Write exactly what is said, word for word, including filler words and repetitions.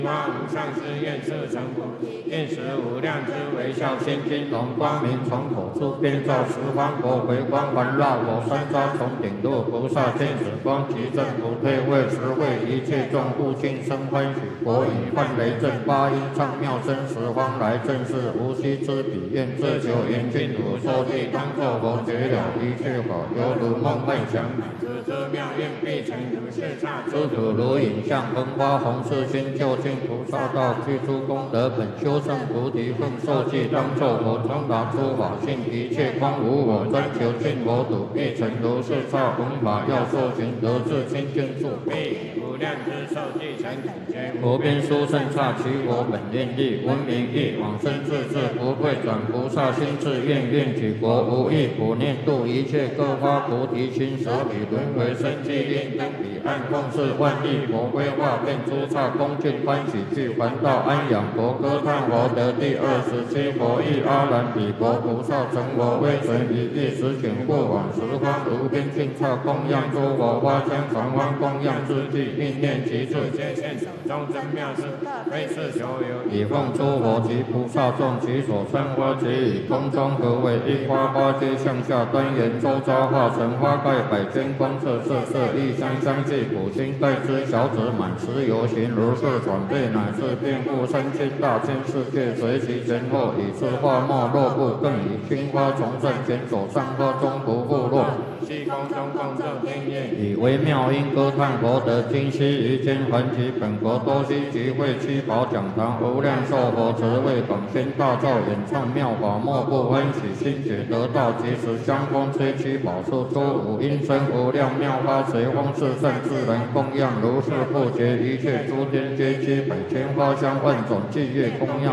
花无上誓愿色成佛，愿使无量之微笑千金龙光明从口出，遍照十方国回光环绕我三匝从顶度菩萨见此光，即正不退位实会一切众护尽生欢喜，国语梵雷震八音唱妙声十方来正是无息之彼愿自求严净土受地当作佛觉了一切法，犹如梦幻想乃至这妙愿必成如是刹诸土如影像风花红世心究竟菩萨道具诸功德本修圣菩提奉受记当作佛通达诸法性一切光无我专求尽佛土必成如是刹弘法要受寻得至清净处必无量之受记成解无边殊胜刹其我本愿力闻名义往生自治不会转菩萨心智愿愿举国无异普念度一切各发菩提心舍彼轮回生机应灯彼岸奉事万亿佛规划变诸刹恭敬欢喜具还道安养佛歌叹佛得第二十七佛意阿难比佛菩萨成佛威神一意十请过往十方无边尽刹供养诸佛花香常欢供养之际应念其处皆现手中真妙事非是求有以奉诸佛及菩萨众其所生花皆以空中合为一花花皆向下端严周遭化成花盖百千光色色色异香香气普心待之小子满持游行如是转变乃至遍覆三千大千世界随其前后以次化末落不更以青花重胜前所上花中不复落虚空中共振天乐以微妙音歌叹佛得今昔于间还其本国多悉集会七宝讲堂无量寿佛慈为广宣大造演唱妙法莫不欢喜心觉得道即时香风吹七宝出诸五音声无量妙花随风四散自然供养如是不绝一切诸天皆悉百千花香万种伎乐供养